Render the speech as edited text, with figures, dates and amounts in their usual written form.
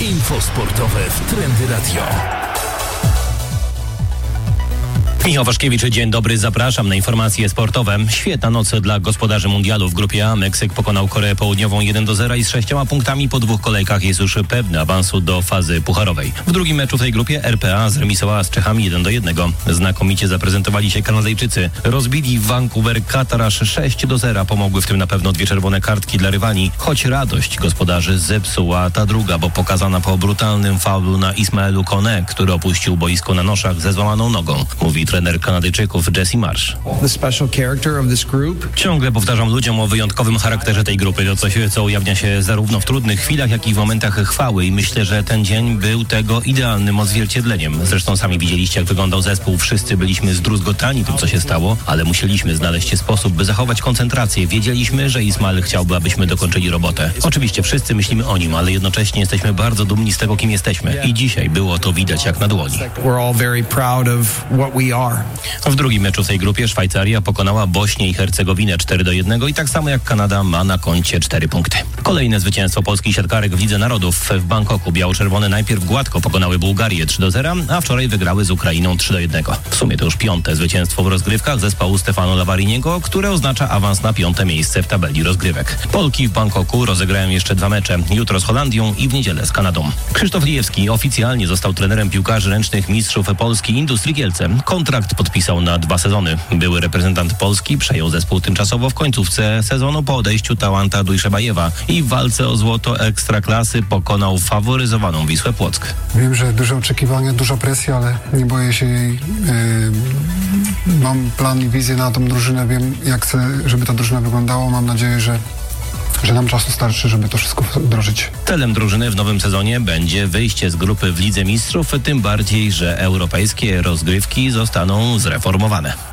Info sportowe w Trendy Radio. Michał Waszkiewicz, dzień dobry, zapraszam na informacje sportowe. Świetna noc dla gospodarzy mundialu. W grupie A Meksyk pokonał Koreę Południową 1-0 i z 6 punktami po 2 kolejkach jest już pewny awansu do fazy pucharowej. W drugim meczu w tej grupie RPA zremisowała z Czechami 1-1. Znakomicie zaprezentowali się Kanadyjczycy. Rozbili Vancouver Catar aż 6-0. Pomogły w tym na pewno 2 czerwone kartki dla rywali, choć radość gospodarzy zepsuła ta druga, bo pokazana po brutalnym faulu na Ismaelu Kone, który opuścił boisko na noszach ze złamaną nogą, mówi trener Kanadyjczyków Jesse Marsh. Ciągle powtarzam ludziom o wyjątkowym charakterze tej grupy. To coś, co ujawnia się zarówno w trudnych chwilach, jak i w momentach chwały. I myślę, że ten dzień był tego idealnym odzwierciedleniem. Zresztą sami widzieliście, jak wyglądał zespół. Wszyscy byliśmy zdruzgotani tym, co się stało, ale musieliśmy znaleźć sposób, by zachować koncentrację. Wiedzieliśmy, że Ismael chciałby, abyśmy dokończyli robotę. Oczywiście wszyscy myślimy o nim, ale jednocześnie jesteśmy bardzo dumni z tego, kim jesteśmy. I dzisiaj było to widać jak na dłoni. W drugim meczu w tej grupie Szwajcaria pokonała Bośnię i Hercegowinę 4-1 i tak samo jak Kanada ma na koncie 4 punkty. Kolejne zwycięstwo polskich siatkarek w Lidze Narodów. W Bangkoku biało-czerwone najpierw gładko pokonały Bułgarię 3-0, a wczoraj wygrały z Ukrainą 3-1. W sumie to już 5. zwycięstwo w rozgrywkach zespołu Stefano Lavariniego, które oznacza awans na 5. miejsce w tabeli rozgrywek. Polki w Bangkoku rozegrają jeszcze 2 mecze. Jutro z Holandią i w niedzielę z Kanadą. Krzysztof Lijewski oficjalnie został trenerem piłkarzy ręcznych mistrzów Polski Industrii Kielce. Kontrakt podpisał na 2 sezony. Były reprezentant Polski przejął zespół tymczasowo w końcówce sezonu po odejściu Tałanta Dujszebajewa i w walce o złoto ekstraklasy pokonał faworyzowaną Wisłę Płock. Wiem, że duże oczekiwania, duża presja, ale nie boję się jej. Mam plan i wizję na tą drużynę. Wiem, jak chcę, żeby ta drużyna wyglądała. Mam nadzieję, że nam czasu starczy, żeby to wszystko wdrożyć. Celem drużyny w nowym sezonie będzie wyjście z grupy w Lidze Mistrzów, tym bardziej, że europejskie rozgrywki zostaną zreformowane.